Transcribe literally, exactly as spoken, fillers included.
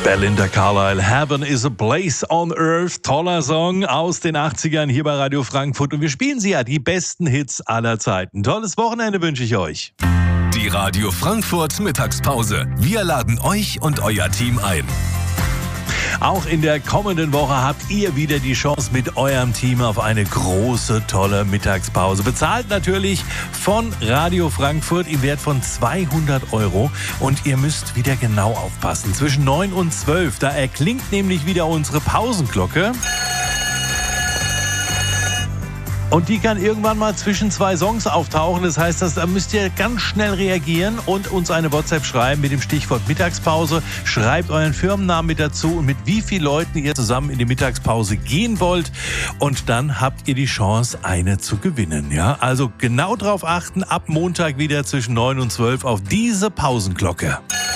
Belinda Carlisle, Heaven is a Place on Earth. Toller Song aus den achtzigern hier bei Radio Frankfurt. Und wir spielen sie ja, die besten Hits aller Zeiten. Tolles Wochenende wünsche ich euch. Die Radio Frankfurt Mittagspause. Wir laden euch und euer Team ein. Auch in der kommenden Woche habt ihr wieder die Chance mit eurem Team auf eine große, tolle Mittagspause. Bezahlt natürlich von Radio Frankfurt im Wert von zweihundert Euro. Und ihr müsst wieder genau aufpassen. Zwischen neun und zwölf, da erklingt nämlich wieder unsere Pausenglocke. Und die kann irgendwann mal zwischen zwei Songs auftauchen. Das heißt, da müsst ihr ganz schnell reagieren und uns eine WhatsApp schreiben mit dem Stichwort Mittagspause. Schreibt euren Firmennamen mit dazu und mit wie vielen Leuten ihr zusammen in die Mittagspause gehen wollt. Und dann habt ihr die Chance, eine zu gewinnen. Ja? Also genau drauf achten, ab Montag wieder zwischen neun und zwölf auf diese Pausenglocke.